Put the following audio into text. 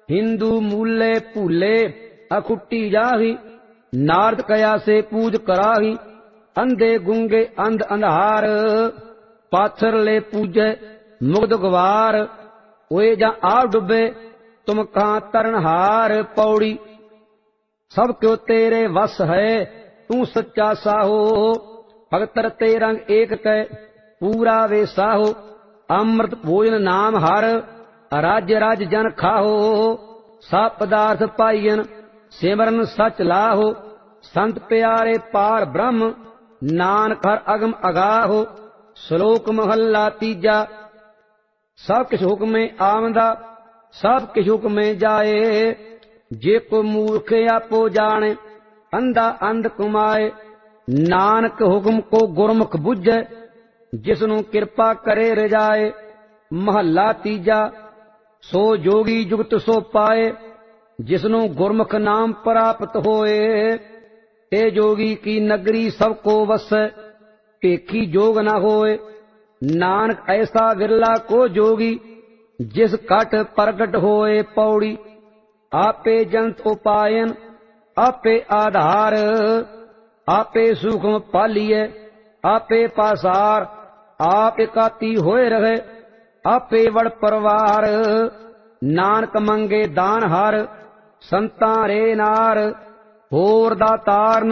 हिंदू मूले भूले अखुट्टी जाही, नारद कया से पूज कराही। अंधे गुंगे अंध अंधार, पाथर ले पूजे मुग्ध गवार। ओए जा आप डुबे तुम कहाँ तरनहार। पौड़ी सब क्यों तेरे वस है, तू सच्चा साहो। भगतर ते रंग एक कै पूरा वे साहो। अमृत भोजन नाम हर, राज्य राज जन खाहो। सब पदार्थ पाइयन सिमरन सच लाहो। संत प्यारे पार ब्रह्म, नानक हर अगम अगाहो। श्लोक महला तीजा। सब किस हुक्म में आमदा, सब किस हुक्म में जाए। जे को मूर्ख आपो जाने, अंधा अंध कुमाए। नानक हुक्म को गुरमुख बुझे, जिसनु कृपा करे रजाए। महला तीजा। सो जोगी जुगत सो पाए, जिसनु गुरमुख नाम प्राप्त होए। ते जोगी की नगरी सबको वसै, पेखी जोग न होए। नानक ऐसा विरला को जोगी, जिस कट प्रगट होए। पौड़ी आपे जंत उपायन, आपे आधार। आपे सूक्ष्म पालिए, आपे पासार। आप एकाती होए रहे, आपे वड़ परवार। नानक मंगे दान हर, संतां रे नार। होर दातार